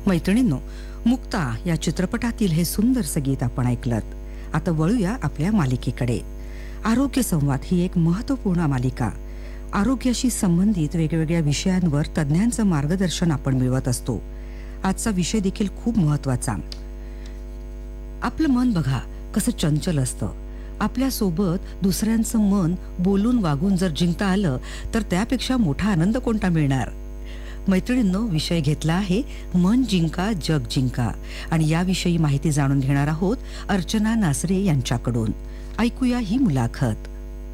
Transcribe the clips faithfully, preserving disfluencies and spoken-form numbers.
मैत्रिणींनो, मुक्ता या चित्रपटातील हे सुंदरसं गीत आपण ऐकलत. आता वळूया आपल्या मालिकेकडे. आरोग्य संवाद ही एक महत्त्वपूर्ण मालिका. आरोग्याशी संबंधित वेगवेगळ्या विषयांवर तज्ञांचं मार्गदर्शन आपण मिळवत असतो. आजचा विषय देखील खूप महत्त्वाचा. आपलं मन बघा कसं चंचल असतं. आपल्या सोबत दुसऱ्यांचं मन बोलून वागून जर जिंकता आलं तर त्यापेक्षा मोठा आनंद कोणता मिळणार. मैत्रिणींनो, विषय घेतला आहे मन जिंका जग जिंका आणि याविषयी माहिती जाणून घेणार आहोत अर्चना नासरे यांच्याकडून. ऐकूया ही मुलाखत.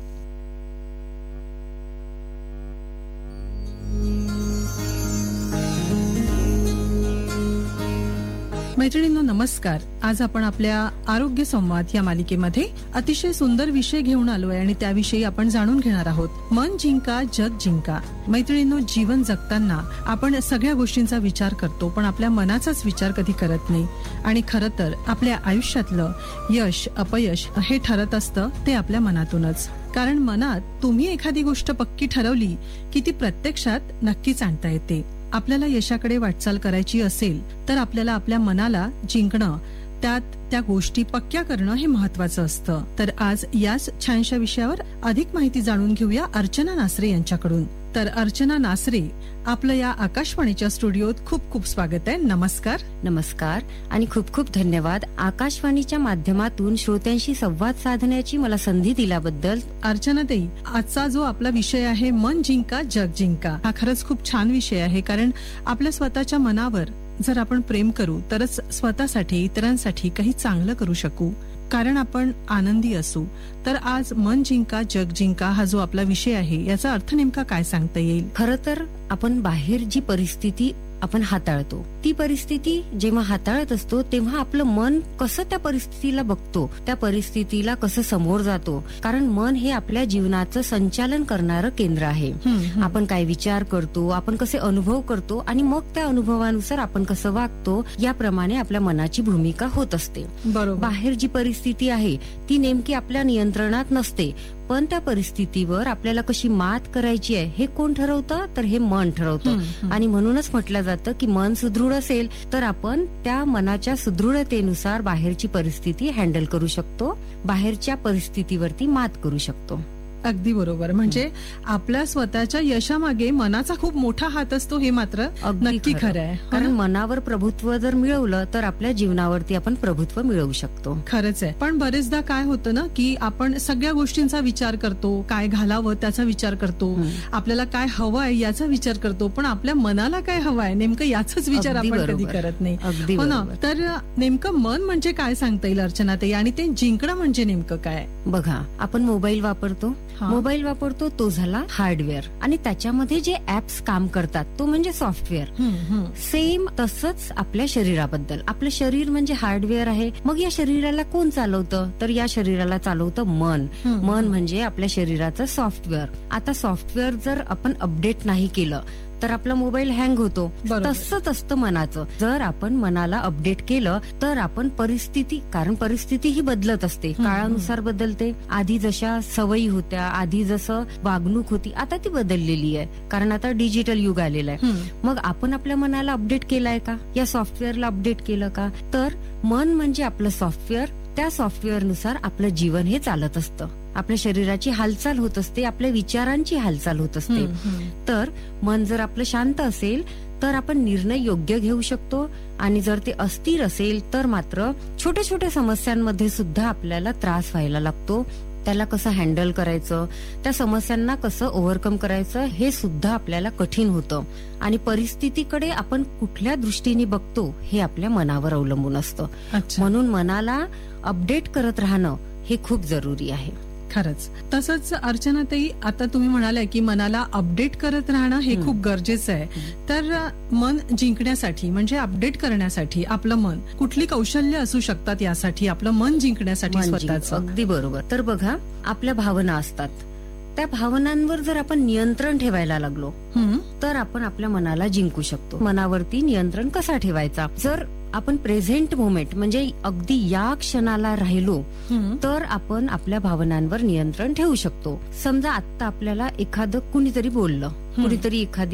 मैत्रिणींनो, नमस्कार. आज आपण आपल्या आरोग्य संवाद या मालिकेमध्ये अतिशय सुंदर विषय घेऊन आलोय आणि त्याविषयी आपण जाणून घेणार आहोत. मन जिंका जग जिंका. मैत्रिणींनो, जीवन जगताना आपण सगळ्या गोष्टींचा विचार करतो, पण आपल्या मनाचाच विचार कधी करत नाही. आणि खरं तर आपल्या आयुष्यातलं यश अपयश हे ठरत असतं ते आपल्या मनातूनच. कारण मनात तुम्ही एखादी गोष्ट पक्की ठरवली की ती प्रत्यक्षात नक्कीच आणता येते. आपल्याला यशाकडे वाटचाल करायची असेल तर आपल्याला आपल्या मनाला जिंकणं, त्यात त्या गोष्टी पक्क्या करणं हे महत्वाचं असतं. तर आज याच छानशा विषयावर अधिक माहिती जाणून घेऊया अर्चना नासरे यांच्याकडून. तर अर्चना नासरे, आपलं या आकाशवाणीच्या स्टुडिओत खूप खूप स्वागत आहे. नमस्कार. नमस्कार आणि खूप खूप धन्यवाद. आकाशवाणीच्या माध्यमातून श्रोत्यांशी संवाद साधण्याची मला संधी दिल्याबद्दल. अर्चना ताई, आजचा जो आपला विषय आहे मन जिंका जग जिंका, हा खरंच खूप छान विषय आहे. कारण आपल्या स्वतःच्या मनावर जर आपण प्रेम करू तरच स्वतःसाठी इतरांसाठी काही चांगलं करू शकू. कारण आपण आनंदी असू. तर आज मन जिंका जग जिंका हा जो आपला विषय आहे याचा अर्थ नेमका काय सांगता येईल? खरं तर आपण बाहेर जी परिस्थिती आपण हाताळतो, ती परिस्थिती जेव्हा हाताळत असतो तेव्हा आपलं मन कसं त्या परिस्थितीला बघतो, त्या परिस्थितीला कसं समोर जातो. कारण मन हे आपल्या जीवनाचं संचालन करणारं केंद्र आहे. आपण काय विचार करतो, आपण कसे अनुभव करतो आणि मग त्या अनुभवानुसार आपण कसं वागतो, याप्रमाणे आपल्या मनाची भूमिका होत असते. बरोबर. बाहेर जी परिस्थिती आहे ती नेमकी आपल्या नियंत्रणात नसते, पण त्या परिस्थितीवर आपल्याला कशी मात करायची आहे हे कोण ठरवतं? तर हे मन ठरवतं. आणि म्हणूनच म्हटलं जातं की मन सुदृढ असेल तर आपण त्या मनाच्या सुदृढतेनुसार बाहेरची परिस्थिती हँडल करू शकतो, बाहेरच्या परिस्थितीवरती मात करू शकतो. अगदी बरोबर. म्हणजे आपल्या स्वतःच्या यशामागे मनाचा खूप मोठा हात असतो, हे मात्र नक्की खरं आहे. कारण मनावर प्रभुत्व जर मिळवलं तर आपल्या जीवनावरती आपण प्रभुत्व मिळवू शकतो. खरंच आहे. पण बरेचदा काय होतं ना की आपण सगळ्या गोष्टींचा विचार करतो, काय घालावं त्याचा विचार करतो, आपल्याला काय हवं आहे याचा विचार करतो, पण आपल्या मनाला काय हवं आहे नेमकं याचाच विचार आपण कधी करत नाही. हो ना. तर नेमकं मन म्हणजे काय सांगता येईल अर्चना ताई, आणि ते जिंकणं म्हणजे नेमकं काय? बघा, आपण मोबाईल वापरतो. मोबाईल वापरतो तो झाला हार्डवेअर, आणि त्याच्यामध्ये जे ऍप्स काम करतात तो म्हणजे सॉफ्टवेअर. सेम तसंच आपल्या शरीराबद्दल. आपलं शरीर म्हणजे हार्डवेअर आहे. मग या शरीराला कोण चालवतं? तर या शरीराला चालवतं मन. मन म्हणजे आपल्या शरीराचं सॉफ्टवेअर. आता सॉफ्टवेअर जर आपण अपडेट नाही केलं तर आपला मोबाईल हँग होतो. तसंच असतं मनाचं. जर आपण मनाला अपडेट केलं तर आपण परिस्थिती, कारण परिस्थिती ही बदलत असते, काळानुसार बदलते. आधी जशा सवयी होत्या, आधी जसं वागणूक होती, आता ती बदललेली आहे. कारण आता डिजिटल युग आलेलं आहे. मग आपण आपल्या मनाला अपडेट केलाय का? या सॉफ्टवेअरला अपडेट केलं का? तर मन म्हणजे आपलं सॉफ्टवेअर. त्या सॉफ्टवेअरनुसार आपलं जीवन हे चालत असतं. आपल्या शरीराची हालचाल होत असते, आपल्या विचारांची हालचाल होत असते. तर मन जर आपलं शांत असेल तर आपण निर्णय योग्य घेऊ शकतो, आणि जर ते अस्थिर असेल तर मात्र छोट्या छोट्या समस्यांमध्ये सुद्धा आपल्याला त्रास व्हायला लागतो. त्याला कसं हँडल करायचं, त्या समस्यांना कसं ओव्हरकम करायचं हे सुद्धा आपल्याला कठीण होतं. आणि परिस्थितीकडे आपण कुठल्या दृष्टीने बघतो हे आपल्या मनावर अवलंबून असतं. म्हणून मनाला अपडेट करत राहणं हे खूप जरुरी आहे. खरंच. तसंच अर्चना ताई, आता तुम्ही म्हणाल्या की मनाला अपडेट करत राहणं हे खूप गरजेचं आहे. तर मन जिंकण्यासाठी म्हणजे अपडेट करण्यासाठी आपलं मन कुठली कौशल्य असू शकतात यासाठी, आपलं मन जिंकण्यासाठी स्वतःच? अगदी बरोबर. तर बघा, आपल्या भावना असतात. त्या भावनांवर जर आपण नियंत्रण ठेवायला लागलो तर आपण आपल्या मनाला जिंकू शकतो. मनावरती नियंत्रण कसा ठेवायचा? जर आपण प्रेझेंट मोमेंट म्हणजे अगदी या क्षणाला राहिलो तर आपण आपल्या भावनांवर नियंत्रण ठेवू शकतो. समजा आता आपल्याला एखादं कुणीतरी बोललं, कुणीतरी एखादी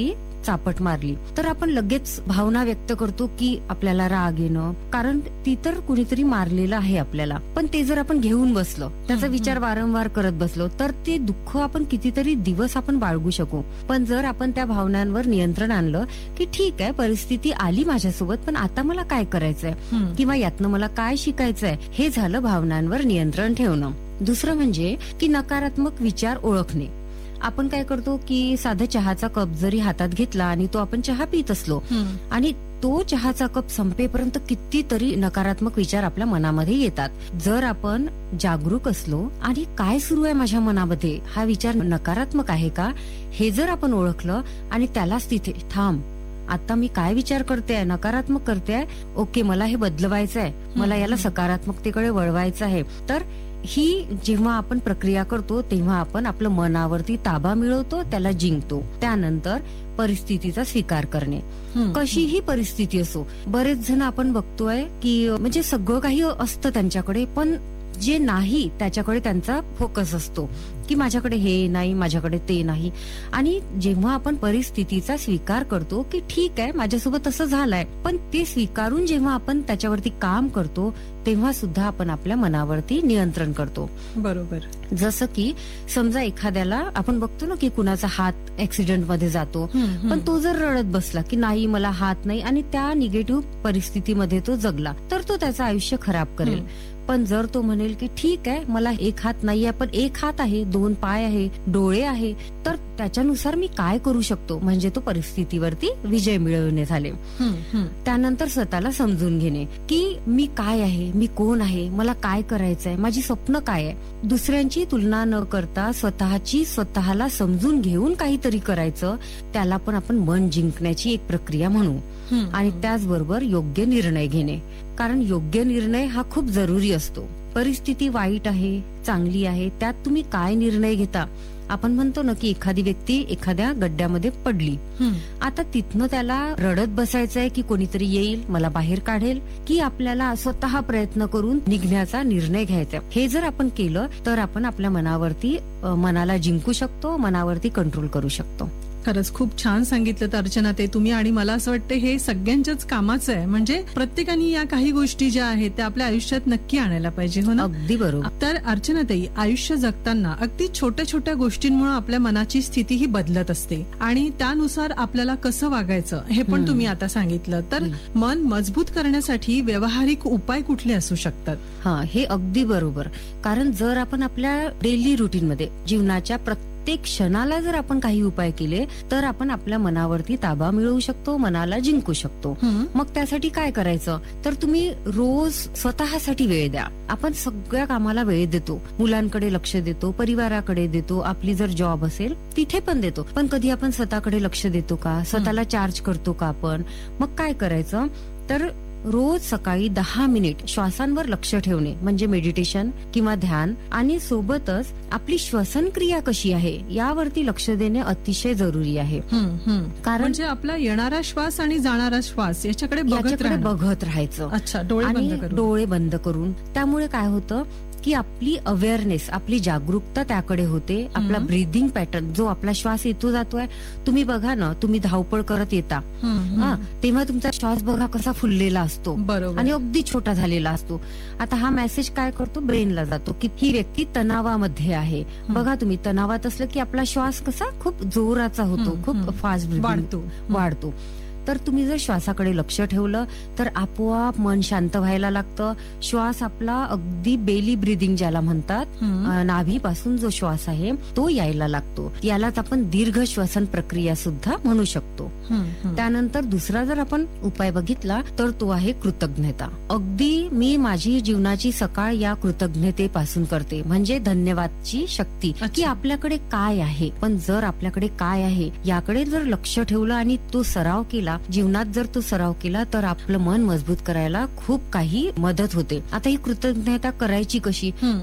चापट मारली तर आपण लगेच भावना व्यक्त करतो की आपल्याला राग येणं, कारण ती तर कुणीतरी मारलेलं आहे आपल्याला. पण ते जर आपण घेऊन बसलो, त्याचा विचार वारंवार करत बसलो, तर ते दुःख आपण कितीतरी दिवस आपण बाळगू शकू. पण जर आपण त्या भावनांवर नियंत्रण आणलं की ठीक आहे, परिस्थिती आली माझ्यासोबत, पण आता मला काय करायचंय किंवा यातनं मला काय शिकायचंय, हे झालं भावनांवर नियंत्रण ठेवणं. दुसरं म्हणजे की नकारात्मक विचार ओळखणे. आपण काय करतो की साधा चहाचा कप जरी हातात घेतला आणि तो आपण चहा पित असलो आणि तो चहाचा कप संपेपर्यंत कितीतरी नकारात्मक विचार आपल्या मनामध्ये येतात. जर आपण जागरूक असलो आणि काय सुरू आहे माझ्या मनामध्ये, हा विचार नकारात्मक आहे का हे जर आपण ओळखलं आणि त्यालाच तिथे थांब, आता मी काय विचार करते, नकारात्मक करते, ओके मला हे बदलवायचं आहे, मला याला सकारात्मकतेकडे वळवायचं आहे. तर ही जेव्हा आपण प्रक्रिया करतो तेव्हा आपण आपलं मनावरती ताबा मिळवतो, त्याला जिंकतो. त्यानंतर परिस्थितीचा स्वीकार करणे. कशीही परिस्थिती असो, बरेच जण आपण बघतोय की म्हणजे सगळं काही असतं त्यांच्याकडे, पण जे नाही त्याच्याकडे त्यांचा फोकस असतो की माझ्याकडे हे नाही, माझ्याकडे ते नाही. आणि जेव्हा आपण परिस्थितीचा स्वीकार करतो की ठीक आहे माझ्यासोबत असं झालंय, पण ते स्वीकारून जेव्हा आपण त्याच्यावरती काम करतो तेव्हा सुद्धा आपण आपल्या मनावरती नियंत्रण करतो. बरोबर. जसं की समजा एखाद्याला आपण बघतो ना की कुणाचा हात ऍक्सिडेंट मध्ये जातो, पण तो जर रडत बसला की नाही मला हात नाही आणि त्या निगेटिव्ह परिस्थितीमध्ये तो जगला, तर तो त्याचं आयुष्य खराब करेल. पण जर तो म्हणेल की ठीक आहे मला एक हात नाहीये, पण एक हात आहे, दोन पाय आहे, डोळे आहे, तर त्याच्यानुसार मी काय करू शकतो, म्हणजे तो परिस्थितीवरती विजय मिळवणे झाले. त्यानंतर स्वतःला समजून घेणे की मी काय आहे, मी कोण आहे, मला काय करायचंय, माझी स्वप्न काय आहे. दुसऱ्यांची तुलना न करता स्वतःची स्वतःला समजून घेऊन काहीतरी करायचं, त्याला पण आपण मन जिंकण्याची एक प्रक्रिया म्हणू. आणि त्याचबरोबर योग्य निर्णय घेणे, कारण योग्य निर्णय हा खूप जरुरी असतो. परिस्थिती वाईट आहे, चांगली आहे, त्यात तुम्ही काय निर्णय घेता. आपण म्हणतो ना की एखादी व्यक्ती एखाद्या गड्ड्यामध्ये पडली, आता तिथनं त्याला रडत बसायचंय की कोणीतरी येईल मला बाहेर काढेल, की आपल्याला स्वतः प्रयत्न करून निघण्याचा निर्णय घ्यायचा. हे जर आपण केलं तर आपण आपल्या मनावरती मनाला जिंकू शकतो, मनावरती कंट्रोल करू शकतो. खरंच खूप छान सांगितलं तर अर्चना ते तुम्ही. आणि मला असं वाटतं हे सगळ्यांच्याच कामाचं आहे, म्हणजे प्रत्येकाने या काही गोष्टी ज्या आहेत त्या आपल्या आयुष्यात नक्की आणायला पाहिजे. हो ना? अगदी बरोबर. तर अर्चना ताई, आयुष्य जगताना अगदी छोट्या छोट्या गोष्टींमुळे आपल्या मनाची स्थिती ही बदलत असते आणि त्यानुसार आपल्याला कसं वागायचं हे पण तुम्ही आता सांगितलं. तर मन मजबूत करण्यासाठी व्यावहारिक उपाय कुठले असू शकतात? हा, हे अगदी बरोबर. कारण जर आपण आपल्या डेली रुटीन मध्ये जीवनाच्या प्रत्येक क्षणाला जर आपण काही उपाय केले तर आपण आपल्या मनावरती ताबा मिळवू शकतो, मनाला जिंकू शकतो. मग त्यासाठी काय करायचं, तर तुम्ही रोज स्वतःसाठी वेळ द्या. आपण सगळ्या कामाला वेळ देतो, मुलांकडे लक्ष देतो, परिवाराकडे देतो, आपली जर जॉब असेल तिथे पण देतो, पण कधी आपण स्वतःकडे लक्ष देतो का, स्वतःला चार्ज करतो का आपण. मग काय करायचं, तर रोज सकाळी दहा मिनिट श्वासांवर लक्ष ठेवणे म्हणजे मेडिटेशन किंवा ध्यान, आणि सोबतच आपली श्वसन क्रिया कशी आहे यावरती लक्ष देणे अतिशय जरुरी आहे. कारण म्हणजे आपला येणारा श्वास आणि जाणारा श्वास याच्याकडे याच्याकडे बघत राहायचं. अच्छा, डोळे बंद करून. डोळे बंद करून. त्यामुळे काय होतं की आपली अवेअरनेस, आपली जागरूकता त्याकडे होते. आपला ब्रीदिंग पॅटर्न, जो आपला श्वास येतो जातोय, तुम्ही बघा ना, तुम्ही धावपळ करत येता तेव्हा तुमचा श्वास बघा कसा फुललेला असतो आणि अगदी छोटा झालेला असतो. आता हा मेसेज काय करतो, ब्रेनला जातो की ही व्यक्ती तणावामध्ये आहे. बघा तुम्ही तणावात असलं की आपला श्वास कसा खूप जोराचा होतो, खूप फास्ट वाढतो वाढतो तर तुम्ही जर श्वासाकडे लक्ष ठेवलं तर आपोआप मन शांत व्हायला लागतं. श्वास आपला अगदी बेली ब्रिदिंग ज्याला म्हणतात, नाभीपासून जो श्वास आहे तो यायला लागतो. यालाच आपण दीर्घ श्वसन प्रक्रिया सुद्धा म्हणू शकतो. त्यानंतर दुसरा जर आपण उपाय बघितला तर तो आहे कृतज्ञता. अगदी मी माझी जीवनाची सकाळ या कृतज्ञतेपासून करते, म्हणजे धन्यवादची शक्ती की आपल्याकडे काय आहे. पण जर आपल्याकडे काय आहे याकडे जर लक्ष ठेवलं आणि तो सराव केला, जीवनात जर तो सराव केला तर आपलं मन मजबूत करायला खूप काही मदत होते. आता ही कृतज्ञता करायची कशी,